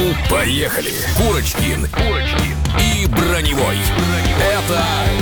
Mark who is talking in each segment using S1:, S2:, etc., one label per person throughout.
S1: Поехали! Курочкин и Броневой. Это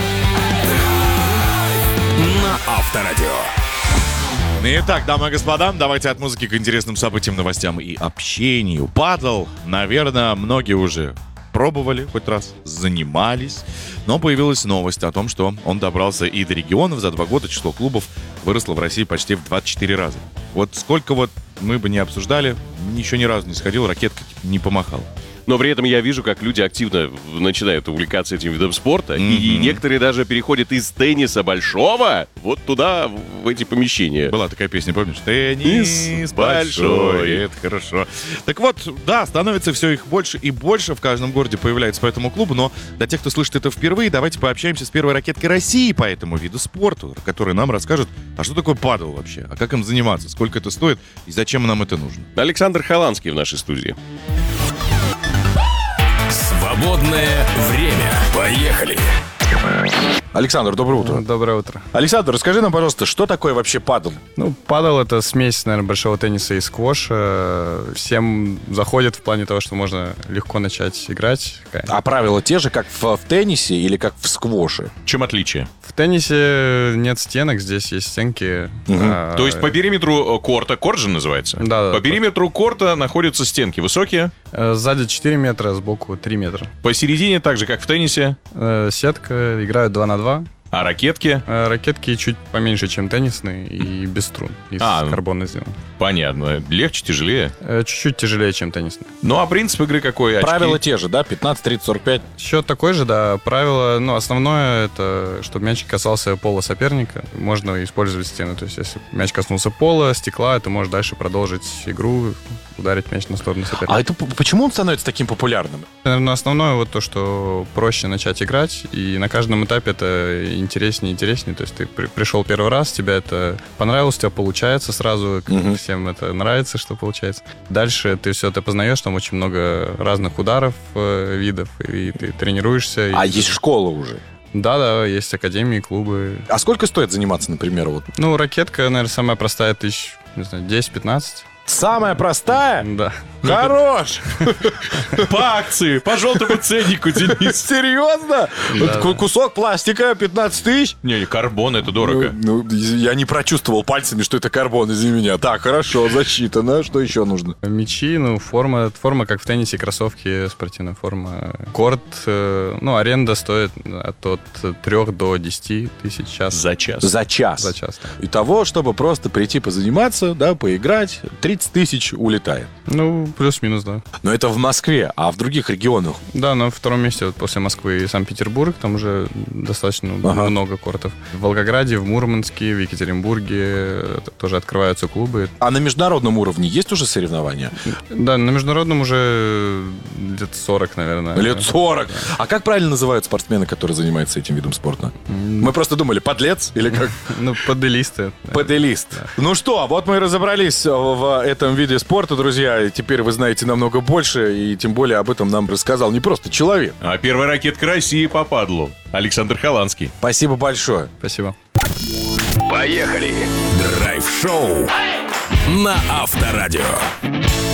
S1: на Авторадио.
S2: Итак, дамы и господа, давайте от музыки к интересным событиям, новостям и общению. Падл, наверное, многие уже пробовали хоть раз, занимались. Но появилась новость о том, что он добрался и до регионов. За 2 года число клубов выросло в России почти в 24 раза. Вот сколько вот мы бы не обсуждали, еще ни разу не сходил, ракетка не помахал.
S3: Но при этом я вижу, как люди активно начинают увлекаться этим видом спорта. И некоторые даже переходят из тенниса большого вот туда, в эти помещения.
S2: Была такая песня, помнишь? Теннис большой. Это хорошо. Так вот, да, становится все их больше и больше. В каждом городе появляется по этому клубу. Но для тех, кто слышит это впервые, давайте пообщаемся с первой ракеткой России по этому виду спорта, которая нам расскажет, а что такое падл вообще? А как им заниматься? Сколько это стоит? И зачем нам это нужно?
S3: Александр Халанский в нашей студии.
S1: Свободное время. Поехали!
S2: Александр, доброе утро.
S4: Доброе утро.
S2: Александр, расскажи нам, пожалуйста, что такое вообще падл?
S4: Падл — это смесь, наверное, большого тенниса и сквоша. Всем заходит в плане того, что можно легко начать играть.
S5: А правила те же, как в теннисе или как в сквоше?
S2: Чем отличие?
S4: В теннисе нет стенок, здесь есть стенки.
S6: То есть по периметру корта, корт же называется?
S4: Да.
S6: По периметру корта находятся стенки высокие.
S4: Сзади 4 метра, сбоку 3 метра.
S6: Посередине, так же как в теннисе.
S4: Сетка, играют 2 на 2.
S6: А ракетки?
S4: Ракетки чуть поменьше, чем теннисные, и без струн. Из карбона сделаны.
S6: Понятно. Легче, тяжелее?
S4: Чуть-чуть тяжелее, чем теннисные.
S6: Ну, а принцип игры какой?
S5: Правила те же, да? 15, 30, 45?
S4: Счет такой же, да. Правило, основное, это чтобы мячик касался пола соперника. Можно использовать стену. То есть, если мяч коснулся пола, стекла, ты можешь дальше продолжить игру, ударить мяч на сторону соперника.
S5: А это почему он становится таким популярным?
S4: Наверное, основное вот то, что проще начать играть, и на каждом этапе это интереснее и интереснее. То есть ты пришел первый раз, тебе это понравилось, у тебя получается сразу, всем это нравится, что получается. Дальше ты все это познаешь, там очень много разных ударов, видов, и ты тренируешься.
S5: А есть школа уже?
S4: Да, есть академии, клубы.
S5: А сколько стоит заниматься, например, вот?
S4: Ракетка, наверное, самая простая, 10-15.
S5: Самая простая?
S4: Да.
S5: Хорош!
S6: По акции, по желтому ценнику, Денис.
S5: Серьезно? Кусок пластика 15 тысяч?
S6: Не, карбон, это дорого.
S5: Я не прочувствовал пальцами, что это карбон, извини меня. Так, хорошо, засчитано. Что еще нужно?
S4: Мячи, форма как в теннисе, кроссовки, спортивная форма. Корт, аренда стоит от 3 до 10 тысяч час.
S6: За час.
S5: За час.
S4: За час, да.
S5: И того, чтобы просто прийти позаниматься, да, поиграть, 30 тысяч улетает.
S4: Плюс-минус, да.
S5: Но это в Москве, а в других регионах?
S4: Да, на втором месте после Москвы и Санкт-Петербург, там уже достаточно много кортов. В Волгограде, в Мурманске, в Екатеринбурге тоже открываются клубы.
S5: А на международном уровне есть уже соревнования?
S4: Да, на международном уже лет 40, наверное.
S5: Лет 40? Да. А как правильно называют спортсмены, которые занимаются этим видом спорта? Мы просто думали, подлец или как?
S4: Паделисты.
S5: Паделист. Да. Ну что, вот мы и разобрались в этом виде спорта, друзья. И теперь вы знаете намного больше, и тем более об этом нам рассказал не просто человек.
S6: А первая ракетка России по падлу. Александр Халанский.
S5: Спасибо большое.
S4: Спасибо.
S1: Поехали! Драйв-шоу на Авторадио.